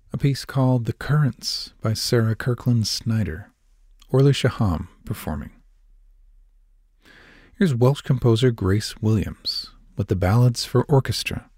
a piece called The Currents by Sarah Kirkland Snyder, Orly Shaham performing. Here's Welsh composer Grace Williams with the Ballads for Orchestra,